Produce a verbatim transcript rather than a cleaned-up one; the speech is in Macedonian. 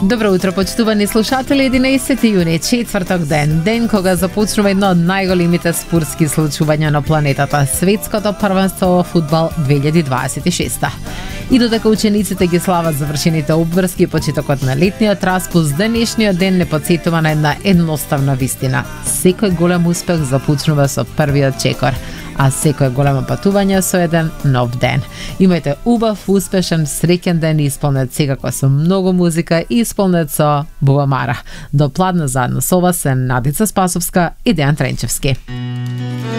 Добро утро, почитувани слушатели, единаесети јуни, четврток ден, ден кога започнува едно од најголемите спортски случувања на планетата, светското првенство во фудбал две илјади дваесет и шеста. И додека учениците ги слават завршените обврски и почетокот на летниот распуст, денешниот ден не потсетува на една едноставна вистина. Секој голем успех започнува со првиот чекор, а секој големо патување со еден нов ден. Имајте убав, успешен, среќен ден и исполнет секако со многу музика и исполнет со бубамара. До пладна заедно со вас се Надица Спасовска и Дејан Тренчевски.